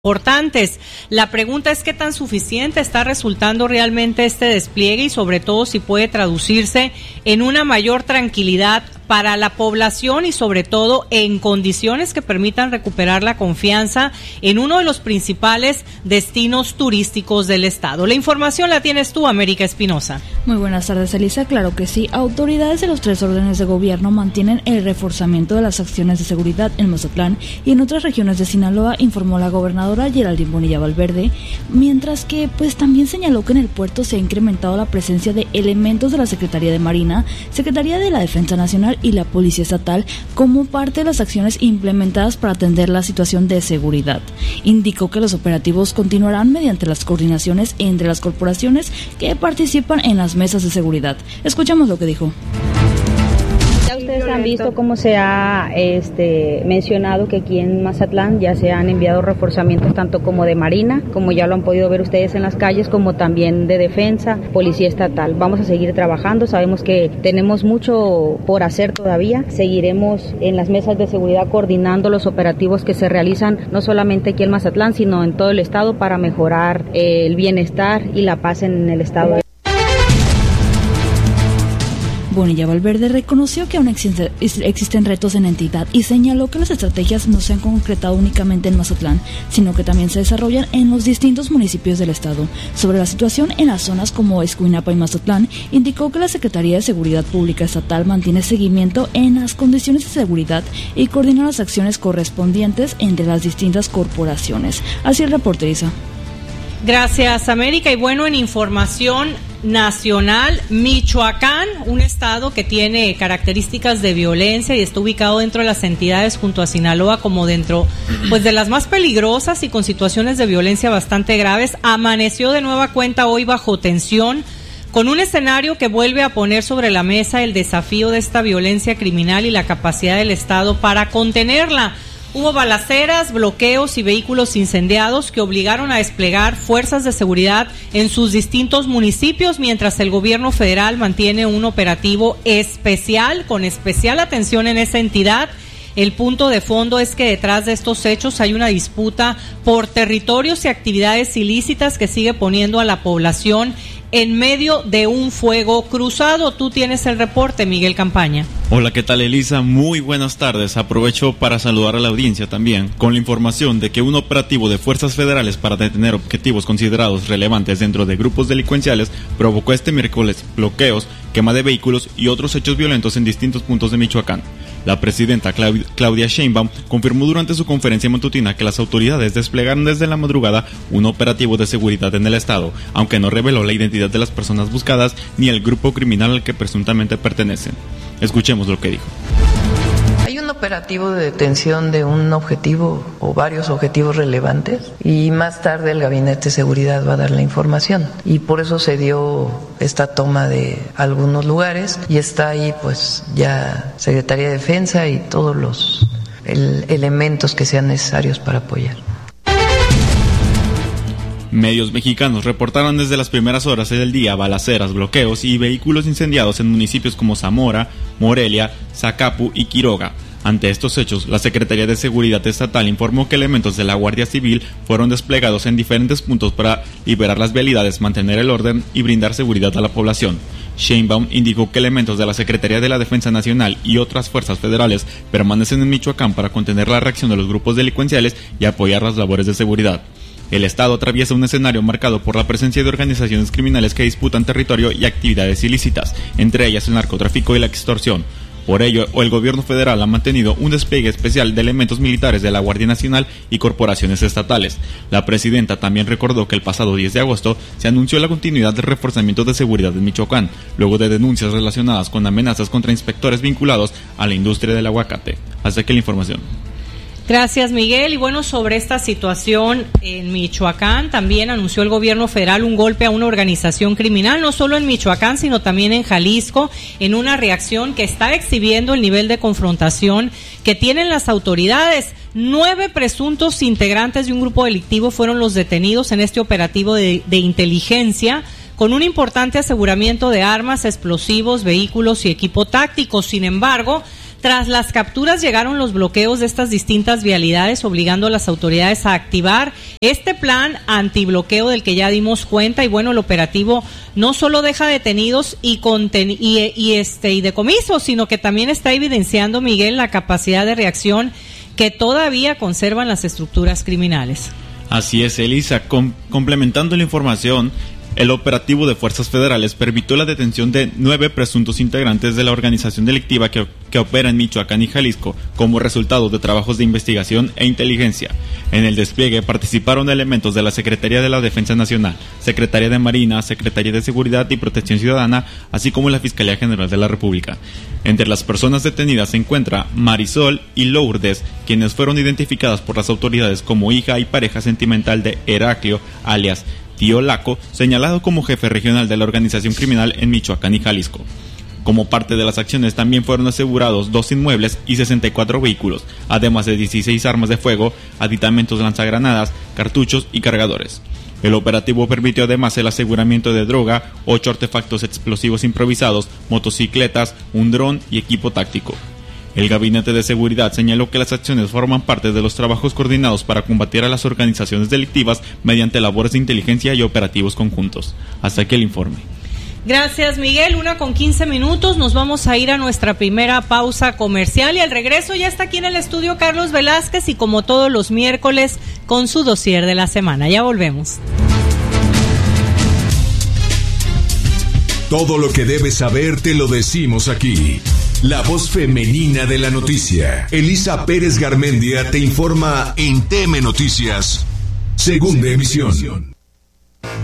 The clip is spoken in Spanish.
importantes. La pregunta es qué tan suficiente está resultando realmente este despliegue y sobre todo si puede traducirse en una mayor tranquilidad para la población y sobre todo en condiciones que permitan recuperar la confianza en uno de los principales destinos turísticos del estado. La información la tienes tú, América Espinosa. Muy buenas tardes, Elisa. Claro que sí. Autoridades de los 3 órdenes de gobierno mantienen el reforzamiento de las acciones de seguridad en Mazatlán y en otras regiones de Sinaloa, informó la gobernadora Geraldine Bonilla Valverde, mientras que también señaló que en el puerto se ha incrementado la presencia de elementos de la Secretaría de Marina, Secretaría de la Defensa Nacional y la Policía Estatal como parte de las acciones implementadas para atender la situación de seguridad. Indicó que los operativos continuarán mediante las coordinaciones entre las corporaciones que participan en las mesas de seguridad. Escuchamos lo que dijo. Ya ustedes han visto cómo se ha mencionado que aquí en Mazatlán ya se han enviado reforzamientos tanto como de Marina, como ya lo han podido ver ustedes en las calles, como también de Defensa, Policía Estatal. Vamos a seguir trabajando, sabemos que tenemos mucho por hacer todavía. Seguiremos en las mesas de seguridad coordinando los operativos que se realizan no solamente aquí en Mazatlán, sino en todo el estado para mejorar el bienestar y la paz en el estado. Bonilla Valverde reconoció que aún existen retos en la entidad y señaló que las estrategias no se han concretado únicamente en Mazatlán, sino que también se desarrollan en los distintos municipios del estado. Sobre la situación en las zonas como Escuinapa y Mazatlán, indicó que la Secretaría de Seguridad Pública Estatal mantiene seguimiento en las condiciones de seguridad y coordina las acciones correspondientes entre las distintas corporaciones. Así el reporte, Isa. Gracias, América. Y bueno, en información nacional, Michoacán, un estado que tiene características de violencia y está ubicado dentro de las entidades junto a Sinaloa como dentro de las más peligrosas y con situaciones de violencia bastante graves, amaneció de nueva cuenta hoy bajo tensión, con un escenario que vuelve a poner sobre la mesa el desafío de esta violencia criminal y la capacidad del Estado para contenerla. Hubo balaceras, bloqueos y vehículos incendiados que obligaron a desplegar fuerzas de seguridad en sus distintos municipios, mientras el gobierno federal mantiene un operativo especial, con especial atención en esa entidad. El punto de fondo es que detrás de estos hechos hay una disputa por territorios y actividades ilícitas que sigue poniendo a la población en medio de un fuego cruzado. Tú tienes el reporte, Miguel Campaña. Hola, ¿qué tal, Elisa? Muy buenas tardes. Aprovecho para saludar a la audiencia también con la información de que un operativo de fuerzas federales para detener objetivos considerados relevantes dentro de grupos delincuenciales provocó este miércoles bloqueos, quema de vehículos y otros hechos violentos en distintos puntos de Michoacán. La presidenta Claudia Sheinbaum confirmó durante su conferencia matutina que las autoridades desplegaron desde la madrugada un operativo de seguridad en el estado, aunque no reveló la identidad de las personas buscadas ni el grupo criminal al que presuntamente pertenecen. Escuchemos lo que dijo. Hay un operativo de detención de un objetivo o varios objetivos relevantes y más tarde el Gabinete de Seguridad va a dar la información y por eso se dio esta toma de algunos lugares y está ahí ya Secretaría de Defensa y todos los elementos que sean necesarios para apoyar. Medios mexicanos reportaron desde las primeras horas del día balaceras, bloqueos y vehículos incendiados en municipios como Zamora, Morelia, Zacapu y Quiroga. Ante estos hechos, la Secretaría de Seguridad Estatal informó que elementos de la Guardia Civil fueron desplegados en diferentes puntos para liberar las vialidades, mantener el orden y brindar seguridad a la población. Sheinbaum indicó que elementos de la Secretaría de la Defensa Nacional y otras fuerzas federales permanecen en Michoacán para contener la reacción de los grupos delincuenciales y apoyar las labores de seguridad. El Estado atraviesa un escenario marcado por la presencia de organizaciones criminales que disputan territorio y actividades ilícitas, entre ellas el narcotráfico y la extorsión. Por ello, el gobierno federal ha mantenido un despliegue especial de elementos militares de la Guardia Nacional y corporaciones estatales. La presidenta también recordó que el pasado 10 de agosto se anunció la continuidad del reforzamiento de seguridad en Michoacán, luego de denuncias relacionadas con amenazas contra inspectores vinculados a la industria del aguacate. Hasta aquí la información. Gracias, Miguel. Y bueno, sobre esta situación en Michoacán, también anunció el gobierno federal un golpe a una organización criminal, no solo en Michoacán, sino también en Jalisco, en una reacción que está exhibiendo el nivel de confrontación que tienen las autoridades. 9 presuntos integrantes de un grupo delictivo fueron los detenidos en este operativo de inteligencia, con un importante aseguramiento de armas, explosivos, vehículos y equipo táctico. Sin embargo, Tras las capturas llegaron los bloqueos de estas distintas vialidades, obligando a las autoridades a activar este plan antibloqueo del que ya dimos cuenta. Y bueno, el operativo no solo deja detenidos y decomisos, sino que también está evidenciando, Miguel, la capacidad de reacción que todavía conservan las estructuras criminales. Así es, Elisa. Complementando la información, el operativo de fuerzas federales permitió la detención de 9 presuntos integrantes de la organización delictiva que opera en Michoacán y Jalisco como resultado de trabajos de investigación e inteligencia. En el despliegue participaron elementos de la Secretaría de la Defensa Nacional, Secretaría de Marina, Secretaría de Seguridad y Protección Ciudadana, así como la Fiscalía General de la República. Entre las personas detenidas se encuentra Marisol y Lourdes, quienes fueron identificadas por las autoridades como hija y pareja sentimental de Heraclio, alias Tío Laco, señalado como jefe regional de la organización criminal en Michoacán y Jalisco. Como parte de las acciones también fueron asegurados 2 inmuebles y 64 vehículos, además de 16 armas de fuego, aditamentos lanzagranadas, cartuchos y cargadores. El operativo permitió además el aseguramiento de droga, 8 artefactos explosivos improvisados, motocicletas, un dron y equipo táctico. El Gabinete de Seguridad señaló que las acciones forman parte de los trabajos coordinados para combatir a las organizaciones delictivas mediante labores de inteligencia y operativos conjuntos. Hasta aquí el informe. Gracias, Miguel. 1:15. Nos vamos a ir a nuestra primera pausa comercial y al regreso ya está aquí en el estudio Carlos Velázquez y como todos los miércoles con su dossier de la semana. Ya volvemos. Todo lo que debes saber te lo decimos aquí. La voz femenina de la noticia. Elisa Pérez Garmendia te informa en TM Noticias, segunda emisión.